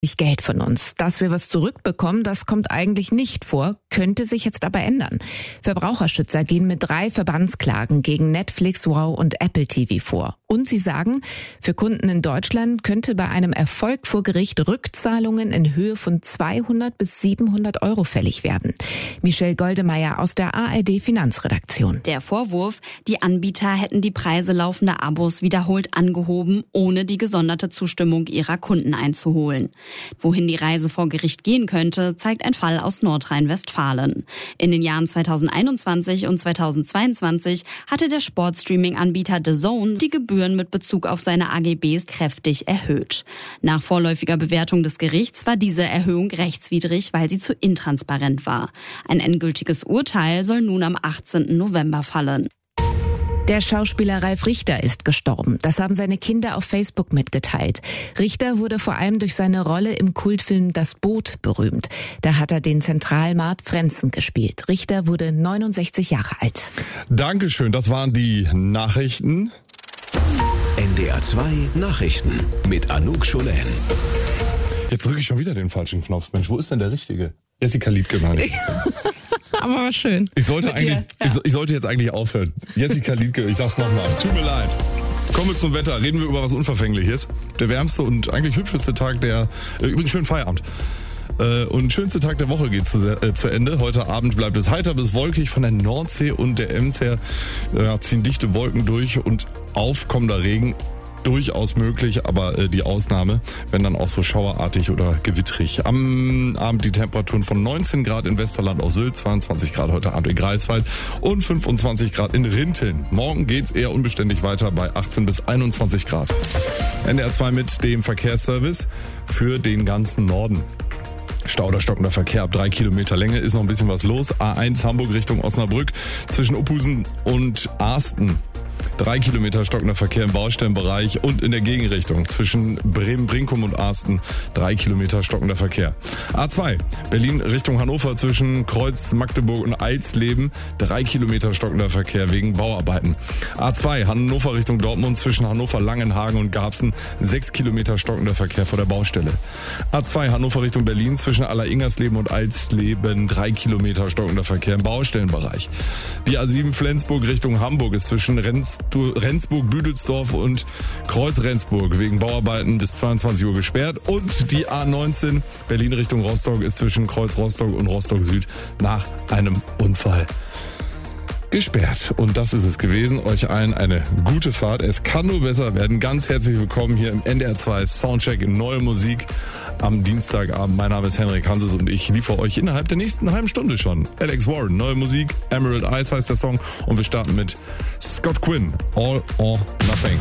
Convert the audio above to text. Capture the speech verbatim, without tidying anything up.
Geld von uns. Dass wir was zurückbekommen, das kommt eigentlich nicht vor, könnte sich jetzt aber ändern. Verbraucherschützer gehen mit drei Verbandsklagen gegen Netflix, Wow und Apple T V vor. Und sie sagen, für Kunden in Deutschland könnte bei einem Erfolg vor Gericht Rückzahlungen in Höhe von zweihundert bis siebenhundert Euro fällig werden. Michelle Goldemeyer aus der A R D Finanzredaktion. Der Vorwurf, die Anbieter hätten die Preise laufender Abos wiederholt angehoben, ohne die gesonderte Zustimmung ihrer Kunden einzuholen. Wohin die Reise vor Gericht gehen könnte, zeigt ein Fall aus Nordrhein-Westfalen. In den Jahren zweitausendeinundzwanzig und zweitausendzweiundzwanzig hatte der Sportstreaming-Anbieter The Zone die Gebühren mit Bezug auf seine A G Bs kräftig erhöht. Nach vorläufiger Bewertung des Gerichts war diese Erhöhung rechtswidrig, weil sie zu intransparent war. Ein endgültiges Urteil soll nun am achtzehnten November fallen. Der Schauspieler Ralf Richter ist gestorben. Das haben seine Kinder auf Facebook mitgeteilt. Richter wurde vor allem durch seine Rolle im Kultfilm Das Boot berühmt. Da hat er den Zentralmart Frenzen gespielt. Richter wurde neunundsechzig Jahre alt. Dankeschön, das waren die Nachrichten. N D R zwei Nachrichten mit Anouk Scholen. Jetzt drücke ich schon wieder den falschen Knopf. Mensch, wo ist denn der richtige? Jessica Liedke, meine ich. Aber war schön. Ich sollte, eigentlich, dir, ja. ich, ich sollte jetzt eigentlich aufhören. Jessica Liedke, ich sag's nochmal. Tut mir leid. Kommen wir zum Wetter. Reden wir über was Unverfängliches. Der wärmste und eigentlich hübscheste Tag der... Äh, übrigens schönen Feierabend. Äh, und schönste Tag der Woche geht zu, äh, zu Ende. Heute Abend bleibt es heiter bis wolkig. Von der Nordsee und der Ems her äh, ziehen dichte Wolken durch und aufkommender Regen. Durchaus möglich, aber äh, die Ausnahme, wenn dann auch so schauerartig oder gewittrig. Am Abend die Temperaturen von neunzehn Grad in Westerland auf Sylt, zweiundzwanzig Grad heute Abend in Greifswald und fünfundzwanzig Grad in Rinteln. Morgen geht's eher unbeständig weiter bei achtzehn bis einundzwanzig Grad. N D R zwei mit dem Verkehrsservice für den ganzen Norden. Stau oder stockender Verkehr ab drei Kilometer Länge, ist noch ein bisschen was los. A eins Hamburg Richtung Osnabrück zwischen Opusen und Arsten. Drei Kilometer stockender Verkehr im Baustellenbereich und in der Gegenrichtung zwischen Bremen-Brinkum und Arsten. Drei Kilometer stockender Verkehr. A zwei Berlin Richtung Hannover zwischen Kreuz, Magdeburg und Eilsleben. Drei Kilometer stockender Verkehr wegen Bauarbeiten. A zwei Hannover Richtung Dortmund zwischen Hannover, Langenhagen und Garbsen. Sechs Kilometer stockender Verkehr vor der Baustelle. A zwei Hannover Richtung Berlin zwischen Alleringers-Leben und Eilsleben. Drei Kilometer stockender Verkehr im Baustellenbereich. Die A sieben Flensburg Richtung Hamburg ist zwischen Renz Rendsburg, Büdelsdorf und Kreuz-Rendsburg wegen Bauarbeiten bis zweiundzwanzig Uhr gesperrt. Und die A neunzehn Berlin Richtung Rostock ist zwischen Kreuz-Rostock und Rostock-Süd nach einem Unfall gesperrt. Und das ist es gewesen. Euch allen eine gute Fahrt. Es kann nur besser werden. Ganz herzlich willkommen hier im N D R zwei Soundcheck in neue Musik am Dienstagabend. Mein Name ist Henrik Hanses und ich liefere euch innerhalb der nächsten halben Stunde schon Alex Warren, neue Musik. Emerald Eyes heißt der Song. Und wir starten mit Scott Quinn, All or Nothing.